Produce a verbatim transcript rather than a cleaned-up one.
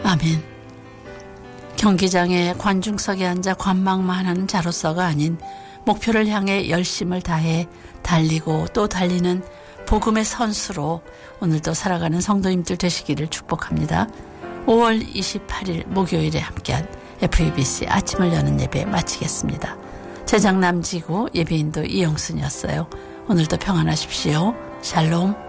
아멘. 경기장의 관중석에 앉아 관망만 하는 자로서가 아닌 목표를 향해 열심을 다해 달리고 또 달리는 복음의 선수로 오늘도 살아가는 성도님들 되시기를 축복합니다. 오월 이십팔일 목요일에 함께한 에프이비씨 아침을 여는 예배 마치겠습니다. 제작 남지구 예배인도 이영순이었어요. 오늘도 평안하십시오. 샬롬.